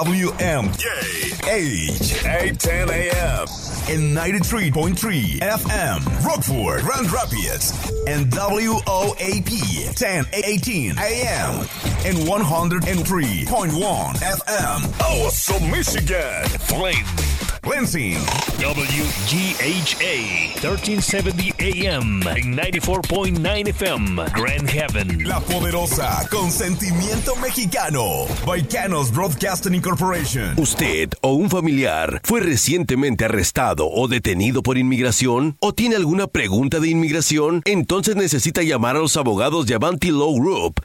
810 AM. And 93.3 FM. Rockford, Grand Rapids. And WOAP 1018 AM. And 103.1 FM. Awesome, Michigan. Flint. Lansing. WGHA 1370 AM and 94.9 FM. Grand Haven. La Poderosa, con sentimiento mexicano. Baicanos Broadcasting Incorporation. ¿Usted o un familiar fue recientemente arrestado o detenido por inmigración? ¿O tiene alguna pregunta de inmigración? Entonces necesita llamar a los abogados de Avanti Law Group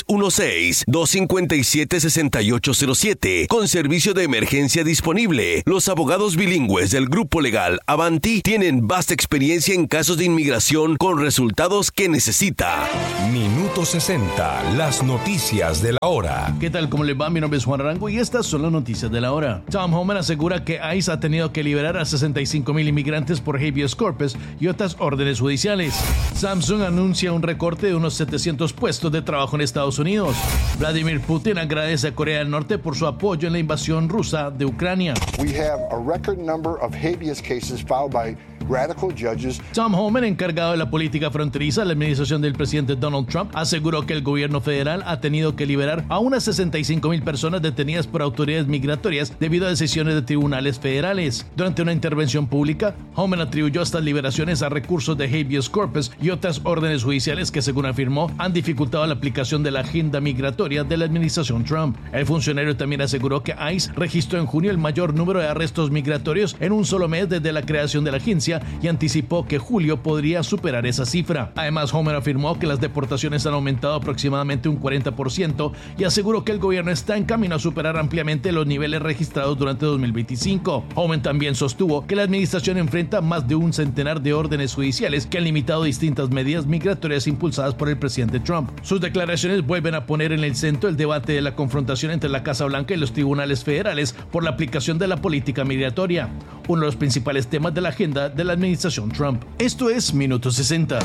616-257-6807 con servicio de emergencia disponible. Los abogados bilingües del grupo legal Avanti tienen vasta experiencia en casos de inmigración con resultados que necesita. Minuto 60, las noticias de la hora. ¿Qué tal? ¿Cómo les va? Mi nombre es Juan Arango y estas son las noticias de la hora. Tom Homan asegura que ICE ha tenido que liberar a 65,000 inmigrantes por habeas corpus y otras órdenes judiciales. Samsung anuncia un recorte de unos 700 puestos de trabajo en Estados Unidos. Vladimir Putin agradece a Corea del Norte por su apoyo en la invasión rusa de Ucrania. We have a record number of habeas cases filed by radical judges. Tom Homan, encargado de la política fronteriza de la administración del presidente Donald Trump, aseguró que el gobierno federal ha tenido que liberar a unas 65,000 personas detenidas por autoridades migratorias debido a decisiones de tribunales federales. Durante una intervención pública, Homan atribuyó estas liberaciones a recursos de habeas corpus y otras órdenes judiciales que, según afirmó, han dificultado la aplicación de la agenda migratoria de la administración Trump. El funcionario también aseguró que ICE registró en junio el mayor número de arrestos migratorios en un solo mes desde la creación de la agencia y anticipó que julio podría superar esa cifra. Además, Homer afirmó que las deportaciones han aumentado aproximadamente un 40% y aseguró que el gobierno está en camino a superar ampliamente los niveles registrados durante 2025. Homer también sostuvo que la administración enfrenta más de un centenar de órdenes judiciales que han limitado distintas medidas migratorias impulsadas por el presidente Trump. Sus declaraciones vuelven a poner en el centro el debate de la confrontación entre la Casa Blanca y los tribunales federales por la aplicación de la política migratoria, uno de los principales temas de la agenda de la administración Trump. Esto es Minuto 60.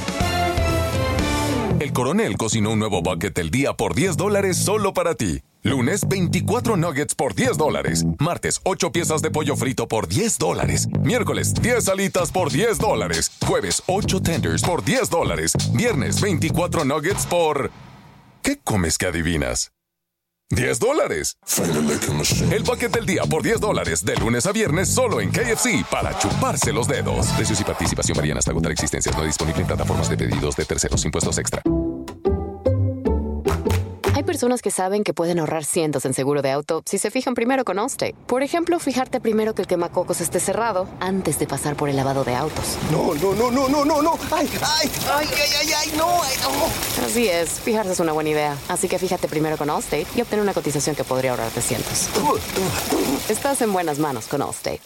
El Coronel cocinó un nuevo bucket del día por $10 solo para ti. Lunes, 24 nuggets por $10. Martes, 8 piezas de pollo frito por $10. Miércoles, 10 alitas por $10. Jueves, 8 tenders por $10. Viernes, 24 nuggets por... ¿Qué comes que adivinas? $10. El bucket del día por $10 de lunes a viernes solo en KFC para chuparse los dedos. Precios y participación varían hasta agotar existencias. No disponible en plataformas de pedidos de terceros. Impuestos extra. Hay personas que saben que pueden ahorrar cientos en seguro de auto si se fijan primero con Allstate. Por ejemplo, fijarte primero que el quemacocos esté cerrado antes de pasar por el lavado de autos. No. ¡Ay, no! Así es, fijarse es una buena idea. Así que fíjate primero con Allstate y obtén una cotización que podría ahorrarte cientos. Estás en buenas manos con Allstate.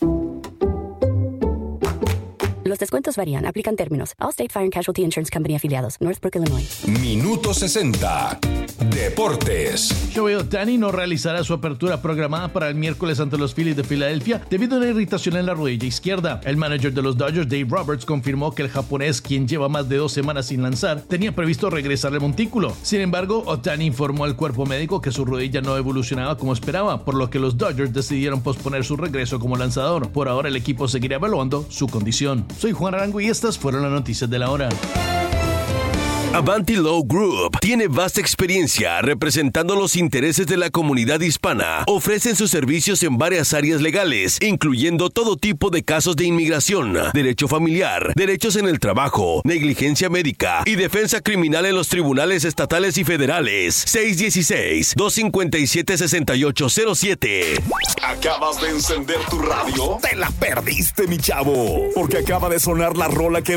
Los descuentos varían. Aplican términos. Allstate Fire and Casualty Insurance Company afiliados. Northbrook, Illinois. Minuto 60. Deportes. Shohei Ohtani no realizará su apertura programada para el miércoles ante los Phillies de Filadelfia debido a una irritación en la rodilla izquierda. El manager de los Dodgers, Dave Roberts, confirmó que el japonés, quien lleva más de 2 semanas sin lanzar, tenía previsto regresar al montículo. Sin embargo, Ohtani informó al cuerpo médico que su rodilla no evolucionaba como esperaba, por lo que los Dodgers decidieron posponer su regreso como lanzador. Por ahora, el equipo seguirá evaluando su condición. Soy Juan Arango y estas fueron las noticias de la hora. Avanti Law Group tiene vasta experiencia representando los intereses de la comunidad hispana. Ofrecen sus servicios en varias áreas legales, incluyendo todo tipo de casos de inmigración, derecho familiar, derechos en el trabajo, negligencia médica y defensa criminal en los tribunales estatales y federales. 616-257-6807. ¿Acabas de encender tu radio? Te la perdiste, mi chavo, porque acaba de sonar la rola que